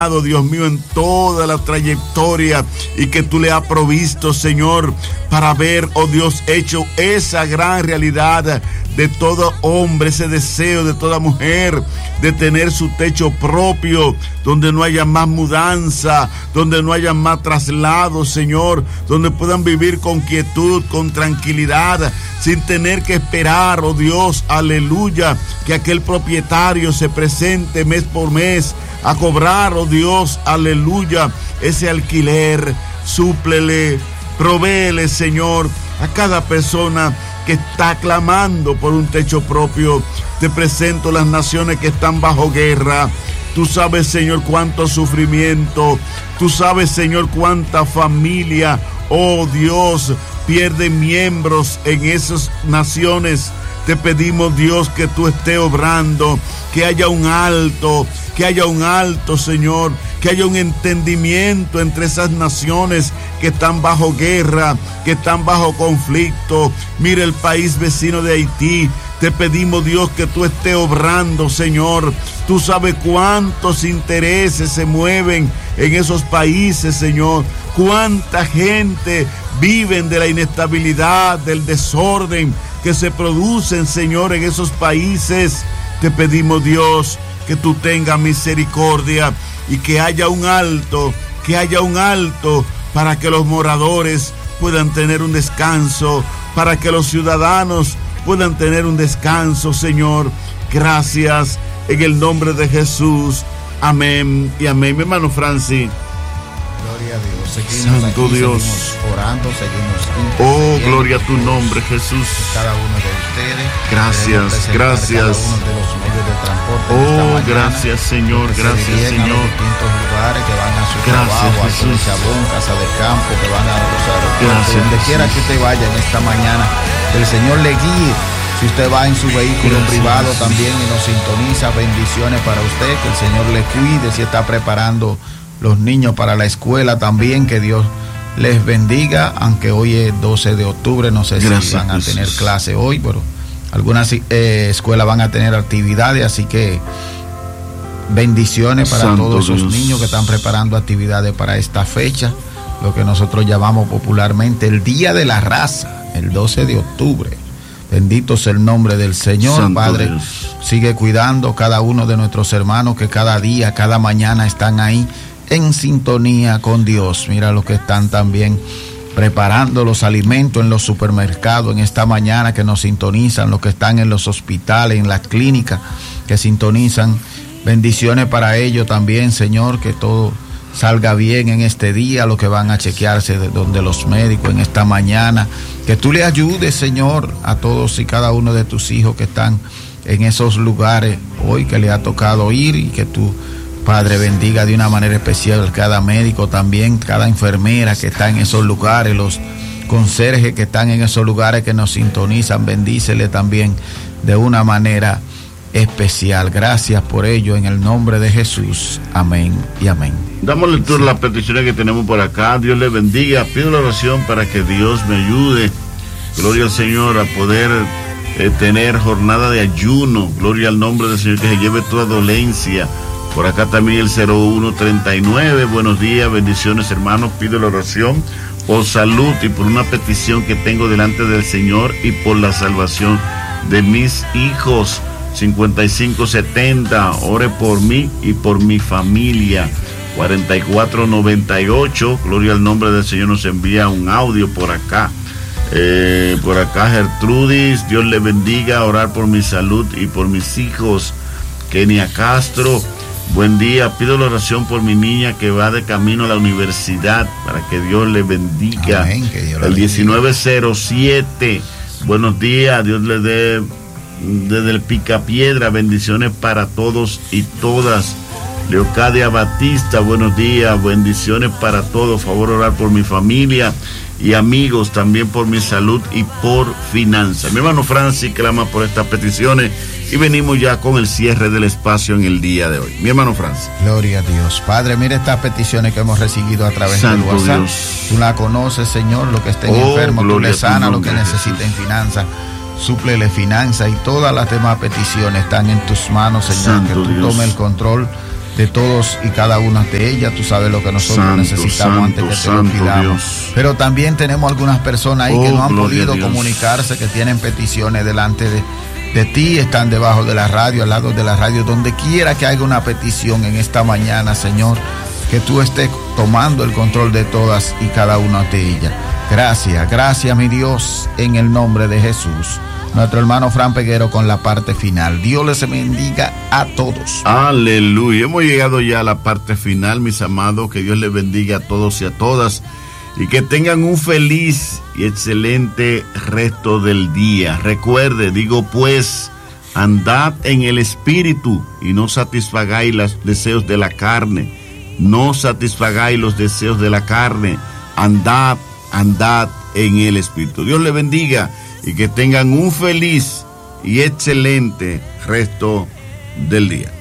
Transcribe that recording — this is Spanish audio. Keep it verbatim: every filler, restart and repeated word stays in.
Dios mío, en toda la trayectoria, y que tú le has provisto, Señor, para ver, oh Dios, hecho esa gran realidad de todo hombre, ese deseo de toda mujer de tener su techo propio, donde no haya más mudanza, donde no haya más traslados, Señor, donde puedan vivir con quietud, con tranquilidad, sin tener que esperar, oh Dios, aleluya, que aquel propietario se presente mes por mes a cobrar, oh Dios, aleluya, ese alquiler. Súplele, provéele, Señor, a cada persona que está clamando por un techo propio. Te presento las naciones que están bajo guerra. Tú sabes, Señor, cuánto sufrimiento. Tú sabes, Señor, cuánta familia, oh Dios, pierde miembros en esas naciones. Te pedimos, Dios, que tú estés obrando, que haya un alto, que haya un alto, Señor, que haya un entendimiento entre esas naciones que están bajo guerra, que están bajo conflicto. Mira el país vecino de Haití. Te pedimos, Dios, que tú estés obrando, Señor. Tú sabes cuántos intereses se mueven en esos países, Señor. Cuánta gente viven de la inestabilidad, del desorden que se producen, Señor, en esos países. Te pedimos, Dios, que tú tengas misericordia y que haya un alto, que haya un alto para que los moradores puedan tener un descanso, para que los ciudadanos puedan tener un descanso, Señor. Gracias, en el nombre de Jesús. Amén y amén. Mi hermano Francis. Gloria a Dios. Seguimos Santo aquí, Dios. seguimos orando, seguimos Oh, gloria a tu nombre, Jesús. Cada uno de ustedes. Gracias, gracias. Cada uno de los medios de transporte Oh, esta mañana, gracias, Señor, que gracias, se dirigen Señor. a los distintos lugares, que van a su Gracias, trabajo, Jesús. a Chabón, Casa de Campo, que van a los aeropuertos, Gracias, donde Jesús. quiera que usted vaya en esta mañana, que el Señor le guíe. Si usted va en su vehículo Gracias, privado Jesús. también y nos sintoniza, bendiciones para usted, que el Señor le cuide. Si está preparando los niños para la escuela también, que Dios les bendiga, aunque hoy es doce de octubre, no sé Gracias, si van a Jesús. tener clase hoy, pero algunas eh, escuelas van a tener actividades, así que bendiciones para Santo todos esos Dios. niños que están preparando actividades para esta fecha, lo que nosotros llamamos popularmente el Día de la Raza, el doce de octubre. Bendito sea el nombre del Señor. Santo Padre. Dios. Sigue cuidando cada uno de nuestros hermanos que cada día, cada mañana están ahí en sintonía con Dios. Mira los que están también preparando los alimentos en los supermercados en esta mañana, que nos sintonizan, los que están en los hospitales, en las clínicas, que sintonizan. Bendiciones para ellos también, Señor, que todo salga bien en este día, los que van a chequearse de donde los médicos en esta mañana. Que tú le ayudes, Señor, a todos y cada uno de tus hijos que están en esos lugares hoy que le ha tocado ir, y que tú, Padre, bendiga de una manera especial cada médico también, cada enfermera que está en esos lugares, los conserjes que están en esos lugares que nos sintonizan. Bendícele también de una manera especial. Gracias por ello, en el nombre de Jesús. Amén y amén. Damos lectura a las peticiones que tenemos por acá. Dios le bendiga. Pido la oración para que Dios me ayude, gloria al Señor, a poder eh, tener jornada de ayuno. Gloria al nombre del Señor, que se lleve toda dolencia. Por acá también el cero uno treinta y nueve. Buenos días, bendiciones, hermanos. Pido la oración por salud y por una petición que tengo delante del Señor, y por la salvación de mis hijos. cincuenta y cinco setenta. Ore por mí y por mi familia. cuarenta y cuatro noventa y ocho. Gloria al nombre del Señor. Nos envía un audio por acá. Eh, por acá Gertrudis, Dios le bendiga. Orar por mi salud y por mis hijos. Kenia Castro, buen día. Pido la oración por mi niña que va de camino a la universidad, para que Dios le bendiga. Amén, que Dios le El bendiga. diecinueve cero siete. Buenos días. Dios le dé desde el Picapiedra. Bendiciones para todos y todas. Leocadia Batista, buenos días. Bendiciones para todos. Favor orar por mi familia y amigos, también por mi salud y por finanzas. Mi hermano Francis clama por estas peticiones, y venimos ya con el cierre del espacio en el día de hoy. Mi hermano Francis. Gloria a Dios. Padre, mire estas peticiones que hemos recibido a través Santo del WhatsApp. Dios. Tú la conoces, Señor, lo que estén Oh, enfermos, tú gloria le a tu sanas, lo nombre, que necesiten finanzas. Súplele finanzas, y todas las demás peticiones están en tus manos, Señor. Santo que tú Dios. tomes el control de todos y cada una de ellas. Tú sabes lo que nosotros Santo, necesitamos santo, antes que te santo lo pidamos. Dios. Pero también tenemos algunas personas ahí Oh, que no han gloria podido a Dios. comunicarse, que tienen peticiones delante de, de ti, están debajo de la radio, al lado de la radio, donde quiera que haya una petición en esta mañana, Señor, que tú estés tomando el control de todas y cada una de ellas. Gracias, gracias mi Dios, en el nombre de Jesús. Nuestro hermano Fran Peguero con la parte final. Dios les bendiga a todos. Aleluya. Hemos llegado ya a la parte final, mis amados. Que Dios les bendiga a todos y a todas. Y que tengan un feliz y excelente resto del día. Recuerde, digo pues, andad en el Espíritu y no satisfagáis los deseos de la carne. No satisfagáis los deseos de la carne. Andad, andad en el Espíritu. Dios les bendiga. Y que tengan un feliz y excelente resto del día.